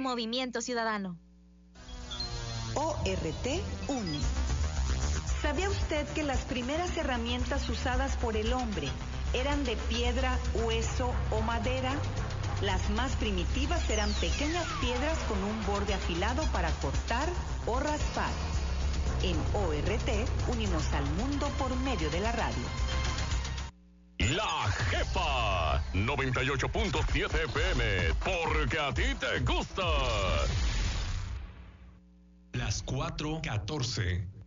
Movimiento Ciudadano. ORT une. ¿Sabía usted que las primeras herramientas usadas por el hombre eran de piedra, hueso o madera? Las más primitivas eran pequeñas piedras con un borde afilado para cortar o raspar. En ORT unimos al mundo por medio de la radio. La Jefa 98.7 FM, porque a ti te gusta. Las 4:14.